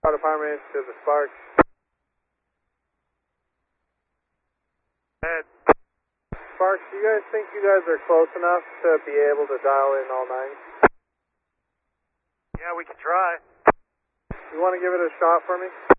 Fire department to the Sparks. Head. Sparks, do you guys think you guys are close enough to be able to dial in all nines? Yeah, we can try. You want to give it a shot for me?